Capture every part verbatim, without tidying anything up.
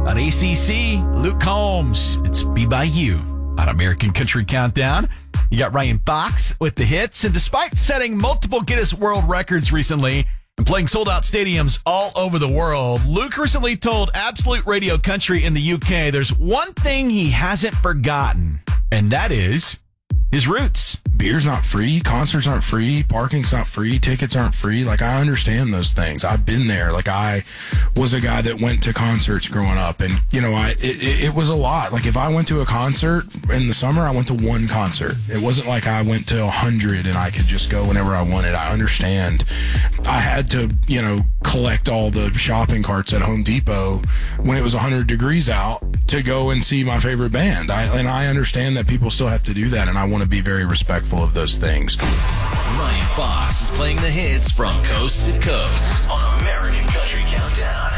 On A C C, Luke Combs. It's Be By You on American Country Countdown. You got Ryan Fox with the hits. And despite setting multiple Guinness World Records recently and playing sold-out stadiums all over the world, Luke recently told Absolute Radio Country in the U K there's one thing he hasn't forgotten, and that is his roots. Beer's not free. Concerts aren't free. Parking's not free. Tickets aren't free. Like, I understand those things. I've been there. Like, I was a guy that went to concerts growing up, and, you know, I it, it, it was a lot. Like, if I went to a concert in the summer, I went to one concert. It wasn't like I went to a hundred and I could just go whenever I wanted. I understand. I had to, you know, collect all the shopping carts at Home Depot when it was one hundred degrees out to go and see my favorite band. I, and I understand that people still have to do that, and I want to be very respectful of those things. Ryan Fox is playing the hits from coast to coast on American Country Countdown.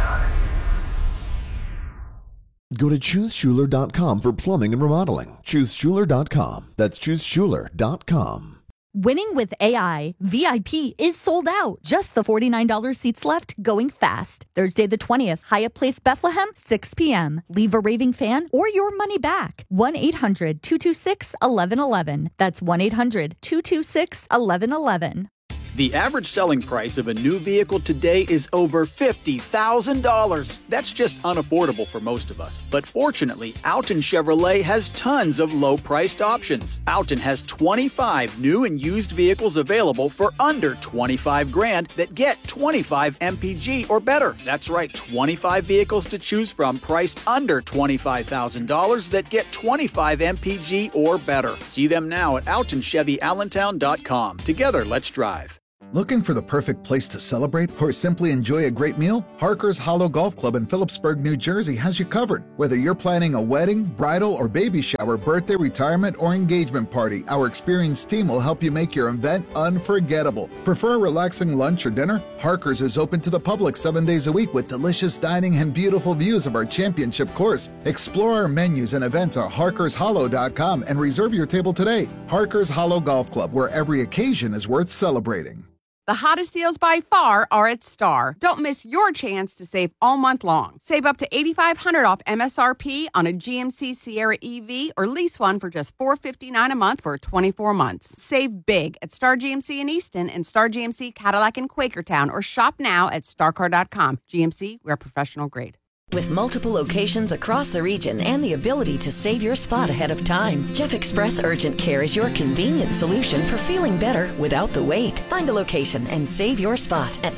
Go to choose schuler dot com for plumbing and remodeling. choose schuler dot com. That's choose schuler dot com. Winning with A I, V I P is sold out. Just the forty-nine dollars seats left, going fast. Thursday the twentieth, Hyatt Place, Bethlehem, six p.m. Leave a raving fan or your money back. one eight hundred two two six one one one one. That's one eight hundred two two six one one one one. The average selling price of a new vehicle today is over fifty thousand dollars. That's just unaffordable for most of us. But fortunately, Alton Chevrolet has tons of low-priced options. Alton has twenty-five new and used vehicles available for under twenty-five grand that get twenty-five M P G or better. That's right, twenty-five vehicles to choose from priced under twenty-five thousand dollars that get twenty-five M P G or better. See them now at alton chevy allentown dot com. Together, let's drive. Looking for the perfect place to celebrate or simply enjoy a great meal? Harker's Hollow Golf Club in Phillipsburg, New Jersey has you covered. Whether you're planning a wedding, bridal, or baby shower, birthday, retirement, or engagement party, our experienced team will help you make your event unforgettable. Prefer a relaxing lunch or dinner? Harker's is open to the public seven days a week with delicious dining and beautiful views of our championship course. Explore our menus and events at harkers hollow dot com and reserve your table today. Harker's Hollow Golf Club, where every occasion is worth celebrating. The hottest deals by far are at Star. Don't miss your chance to save all month long. Save up to eight thousand five hundred dollars off M S R P on a G M C Sierra E V or lease one for just four hundred fifty-nine dollars a month for twenty-four months. Save big at Star G M C in Easton and Star G M C Cadillac in Quakertown or shop now at star car dot com. G M C, we're professional grade. With multiple locations across the region and the ability to save your spot ahead of time, Jeff Express Urgent Care is your convenient solution for feeling better without the wait. Find a location and save your spot at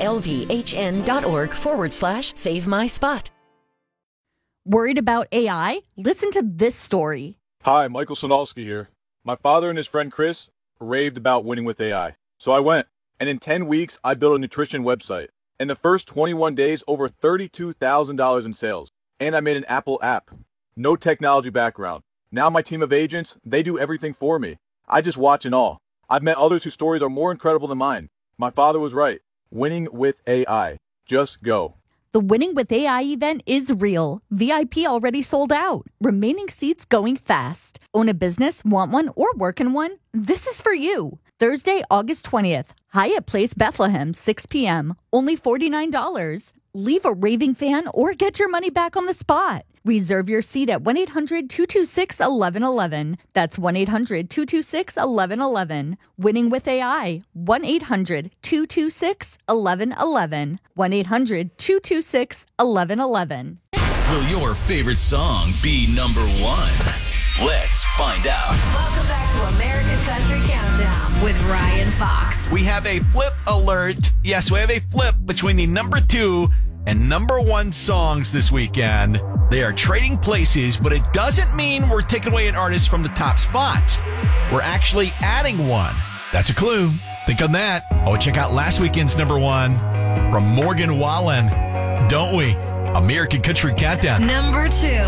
lvhn.org forward slash save my spot. Worried about A I? Listen to this story. Hi, Michael Sonalski here. My father and his friend Chris raved about winning with A I. So I went, and in ten weeks, I built a nutrition website. In the first twenty-one days, over thirty-two thousand dollars in sales. And I made an Apple app. No technology background. Now my team of agents, they do everything for me. I just watch and all. I've met others whose stories are more incredible than mine. My father was right. Winning with A I. Just go. The Winning with A I event is real. V I P already sold out. Remaining seats going fast. Own a business, want one, or work in one? This is for you. Thursday, August twentieth. Hyatt Place, Bethlehem, six p.m. Only forty-nine dollars. Leave a raving fan or get your money back on the spot. Reserve your seat at one eight hundred two two six one one one one. That's one eight hundred two two six one one one one. Winning with A I. one eight hundred two two six one one one one. one eight hundred two two six one one one one. Will your favorite song be number one? Let's find out. Welcome back to American Country Countdown with Ryan Fox. We have a flip alert. Yes, we have a flip between the number two and number one songs this weekend. They are trading places, but it doesn't mean we're taking away an artist from the top spot. We're actually adding one. That's a clue. Think on that. Oh, check out last weekend's number one from Morgan Wallen. Don't we? American Country Countdown. Number two.